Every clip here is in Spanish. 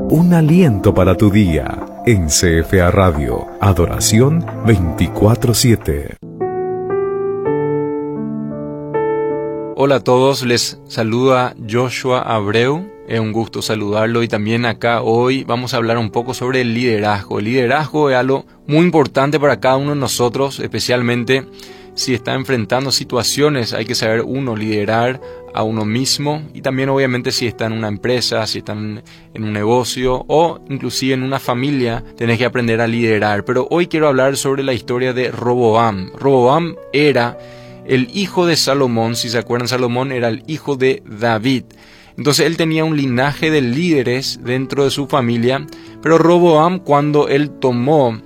Un aliento para tu día en CFA Radio. Adoración 24/7. Hola a todos, les saluda Joshua Abreu. Es un gusto saludarlo y también acá hoy vamos a hablar un poco sobre el liderazgo. El liderazgo es algo muy importante para cada uno de nosotros, especialmente si está enfrentando situaciones. Hay que saber liderar a uno mismo y también obviamente si está en una empresa, si está en un negocio o inclusive en una familia, tenés que aprender a liderar. Pero hoy quiero hablar sobre la historia de Roboam. Roboam era el hijo de Salomón. Si se acuerdan, Salomón era el hijo de David. Entonces él tenía un linaje de líderes dentro de su familia, pero Roboam, cuando él tomó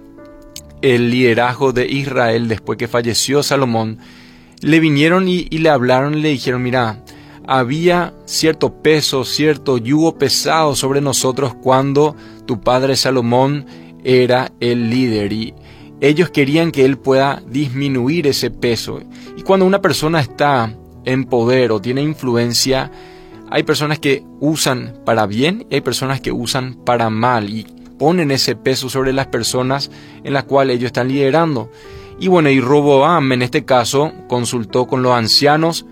el liderazgo de Israel después que falleció Salomón, le vinieron y le hablaron y le dijeron: mira, había cierto peso, cierto yugo pesado sobre nosotros cuando tu padre Salomón era el líder, y ellos querían que él pueda disminuir ese peso. Y cuando una persona está en poder o tiene influencia, hay personas que usan para bien y hay personas que usan para mal y ponen ese peso sobre las personas en las cuales ellos están liderando. Y bueno, y Roboam en este caso consultó con los ancianos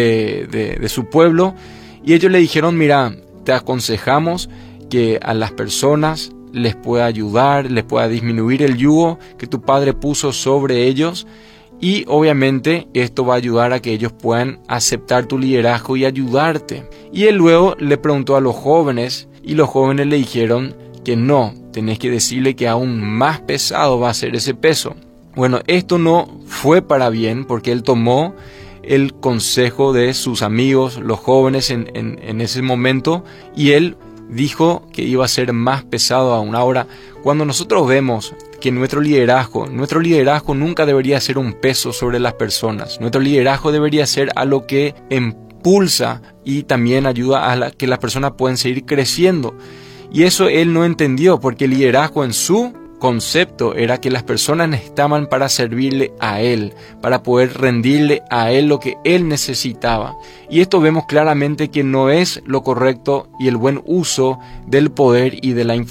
de su pueblo y ellos le dijeron: mira, te aconsejamos que a las personas les pueda ayudar, les pueda disminuir el yugo que tu padre puso sobre ellos, y obviamente esto va a ayudar a que ellos puedan aceptar tu liderazgo y ayudarte. Y él luego le preguntó a los jóvenes y los jóvenes le dijeron que no, tenés que decirle que aún más pesado va a ser ese peso. Bueno, esto no fue para bien porque él tomó el consejo de sus amigos, los jóvenes en ese momento, y él dijo que iba a ser más pesado aún. Ahora, cuando nosotros vemos que nuestro liderazgo nunca debería ser un peso sobre las personas. Nuestro liderazgo debería ser algo que impulsa y también ayuda a que las personas puedan seguir creciendo. Y eso él no entendió, porque el liderazgo en su concepto era que las personas estaban para servirle a él, para poder rendirle a él lo que él necesitaba. Y esto vemos claramente que no es lo correcto y el buen uso del poder y de la influencia